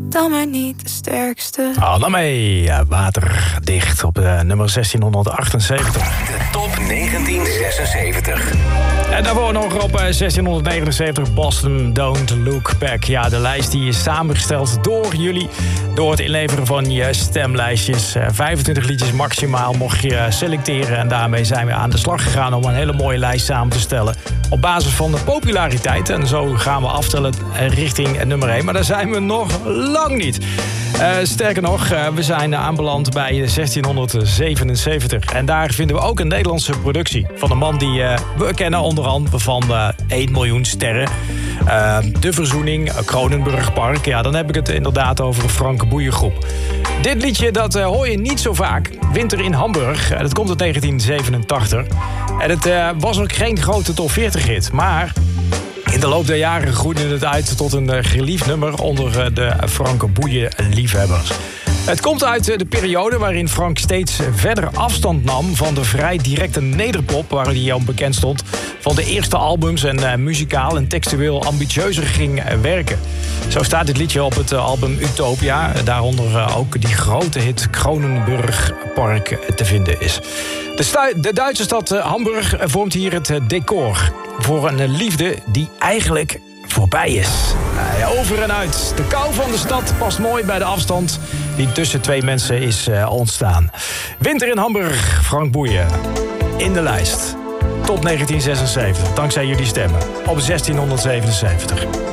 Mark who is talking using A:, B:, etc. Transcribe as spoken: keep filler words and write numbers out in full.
A: dan maar niet de sterkste.
B: Annemee, waterdicht op uh, nummer zestienhonderdachtenzeventig.
C: De top negentien zesenzeventig.
B: En daarvoor nog op uh, zestienhonderdnegenenzeventig Boston Don't Look Back. Ja, de lijst die is samengesteld door jullie. Door het inleveren van je stemlijstjes. Uh, vijfentwintig liedjes maximaal mocht je uh, selecteren. En daarmee zijn we aan de slag gegaan om een hele mooie lijst samen te stellen. Op basis van de populariteit. En zo gaan we aftellen richting nummer één. Maar daar zijn we nog lang niet. Uh, sterker nog, uh, we zijn aanbeland bij zestienhonderdzevenenzeventig. En daar vinden we ook een Nederlandse productie. Van een man die uh, we kennen onder andere van uh, één miljoen sterren. Uh, de Verzoening, Kronenburg Park. Ja, dan heb ik het inderdaad over Frank Boeiengroep. Dit liedje dat uh, hoor je niet zo vaak. Winter in Hamburg. Uh, dat komt uit negentien zevenentachtig. En het uh, was ook geen grote top veertig hit. Maar in de loop der jaren groeide het uit tot een uh, geliefd nummer onder uh, de Frank Boeien-liefhebbers. Het komt uit de periode waarin Frank steeds verder afstand nam van de vrij directe nederpop, waar hij al bekend stond, van de eerste albums en uh, muzikaal en textueel ambitieuzer ging uh, werken. Zo staat dit liedje op het uh, album Utopia, daaronder uh, ook die grote hit Kronenburg Park uh, te vinden is. De, stu- de Duitse stad uh, Hamburg uh, vormt hier het uh, decor voor een uh, liefde die eigenlijk voorbij is. Uh, ja, over en uit. De kou van de stad past mooi bij de afstand die tussen twee mensen is uh, ontstaan. Winter in Hamburg, Frank Boeien. In de lijst. Top negentien zesenzeventig, dankzij jullie stemmen. Op zestienhonderdzevenenzeventig.